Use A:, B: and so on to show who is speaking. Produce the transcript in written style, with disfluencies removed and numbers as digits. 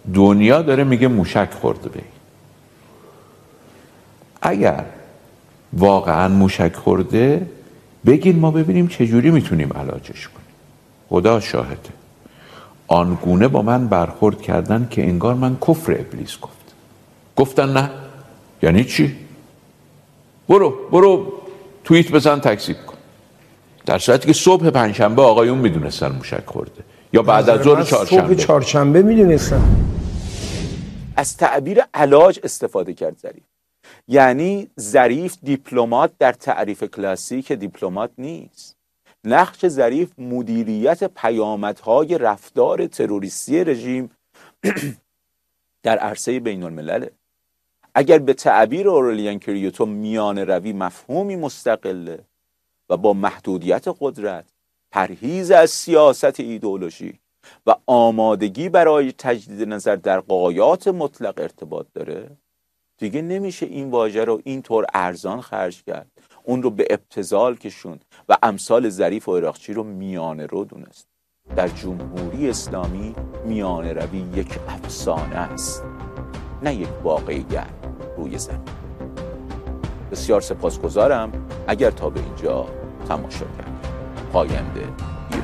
A: دنیا داره میگه موشک خورده به این. اگر واقعا موشک خورده بگین ما ببینیم چجوری میتونیم علاجش کنیم. خدا شاهده آنگونه با من برخورد کردن که انگار من کفر ابلیس گفتن نه. یعنی چی؟ برو توییت بزن تکذیب کن. در صورتی که صبح پنجشنبه آقایون میدونستن موشک خورده یا بعد از ظهر چهارشنبه.
B: صبح چهارشنبه میدونستن.
C: از تعبیر علاج استفاده کرد ظریف. یعنی ظریف دیپلمات در تعریف کلاسیک دیپلمات نیست. نقش ظریف مدیریت پیامدهای رفتار تروریستی رژیم در عرصه بین الملله. اگر به تعبیر اورلیان کریوتو میان روی مفهومی مستقله و با محدودیت قدرت، پرهیز از سیاست ایدئولوژی و آمادگی برای تجدید نظر در غایات مطلق ارتباط داره، دیگه نمیشه این واژه رو اینطور ارزان خرج کرد، اون رو به ابتذال کشوند و امثال ظریف و عراقچی رو میانه رو دونست. در جمهوری اسلامی میانه روی یک افسانه است، نه یک واقعیت روی زمین. بسیار سپاسگزارم اگر تا به اینجا تماشا کردید. پاینده